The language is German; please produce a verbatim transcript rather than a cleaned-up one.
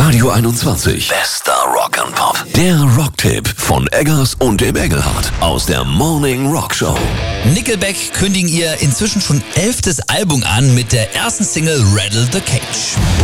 Radio einundzwanzig. Bester Rock and Pop. Der Rocktipp von Eggers und dem Engelhardt aus der Morning Rock Show. Nickelback kündigen ihr inzwischen schon elftes Album an mit der ersten Single Rattle the Cage.